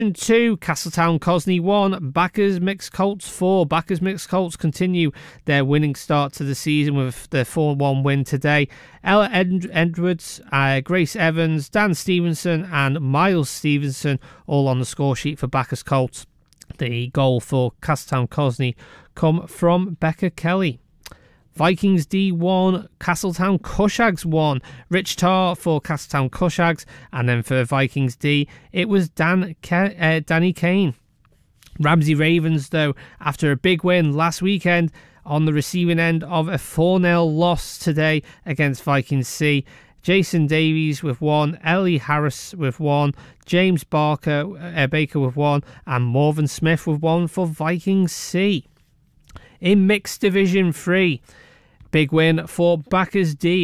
2, Castletown Cosney 1, Backers Mixed Colts 4. Backers Mixed Colts continue their winning start to the season with their 4-1 win today. Ella Edwards, Grace Evans, Dan Stevenson and Miles Stevenson all on the score sheet for Backers Colts. The goal for Castletown Cosney come from Becca Kelly. Vikings D1, Castletown Cushags 1. Rich Tarr for Castletown Cushags, and then for Vikings D, it was Danny Kane. Ramsey Ravens, though, after a big win last weekend, on the receiving end of a 4-0 loss today against Vikings C. Jason Davies with 1, Ellie Harris with 1, James Baker with 1, and Morven Smith with 1 for Vikings C. In Mixed Division 3, big win for Backers D,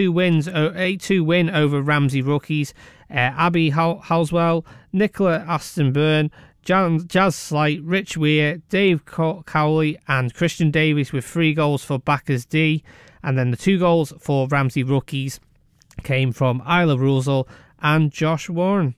8-2 win over Ramsey Rookies. Abby Halswell, Nicola Aston Byrne, Jazz Slight, Rich Weir, Dave Cowley and Christian Davies with 3 goals for Backers D. And then the 2 goals for Ramsey Rookies came from Isla Rusel and Josh Warren.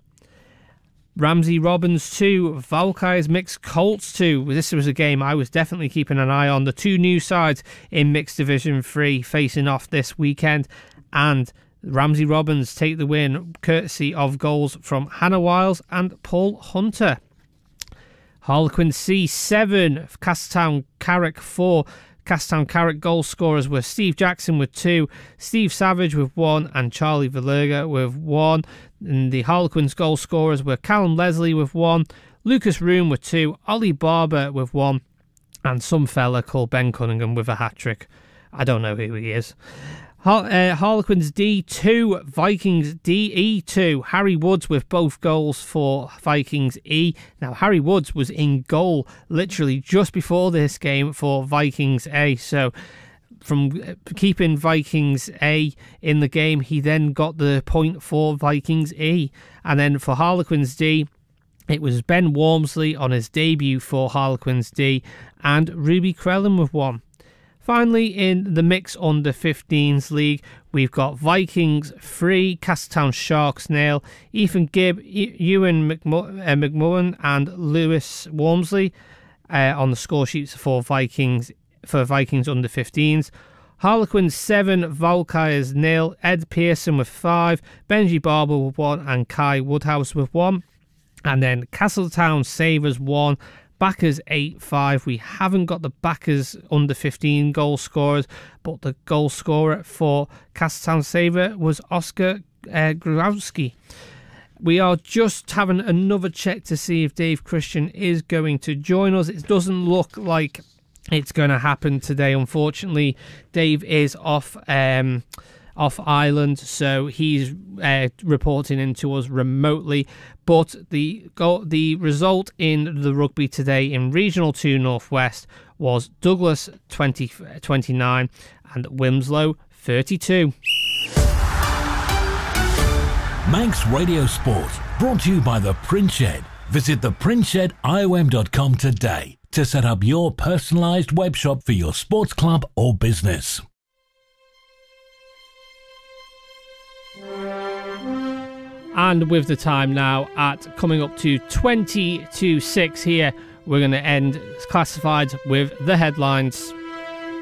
Ramsey Robbins 2, Valkyries Mixed Colts 2. This was a game I was definitely keeping an eye on. The 2 new sides in Mixed Division 3 facing off this weekend, and Ramsey Robbins take the win courtesy of goals from Hannah Wiles and Paul Hunter. Harlequin C 7, Castletown Carrick 4. Castletown Carrick goal scorers were Steve Jackson with 2, Steve Savage with 1 and Charlie Verlerga with 1. And the Harlequins goal scorers were Callum Leslie with 1, Lucas Room with 2, Ollie Barber with 1 and some fella called Ben Cunningham with a hat-trick. I don't know who he is. Harlequins D2, Vikings DE2. Harry Woods with both goals for Vikings E. Now, Harry Woods was in goal literally just before this game for Vikings A. So, from keeping Vikings A in the game, he then got the point for Vikings E. And then for Harlequins D, it was Ben Wormsley on his debut for Harlequins D and Ruby Crellin with 1. Finally, in the Mix Under 15s League, we've got Vikings 3, Castletown Sharks 0, Ethan Gibb, Ewan McMullen and Lewis Wormsley on the score sheets for Vikings Under 15s. Harlequins 7, Valkyries 0, Ed Pearson with 5, Benji Barber with 1 and Kai Woodhouse with 1. And then Castletown Savers 1, Backers 8-5. We haven't got the Backers under 15 goal scorers, but the goal scorer for Castletown Saver was Oscar Growski. We are just having another check to see if Dave Christian is going to join us. It doesn't look like it's going to happen today, unfortunately. Dave is off island, so he's reporting into us remotely. But the result in the rugby today in Regional 2 Northwest was Douglas 29 and Wilmslow 32. Manx Radio Sport, brought to you by The Print Shed. Visit theprintshediom.com today to set up your personalised web shop for your sports club or business. And with the time now at coming up to 20 to 6 here, we're going to end classified with the headlines.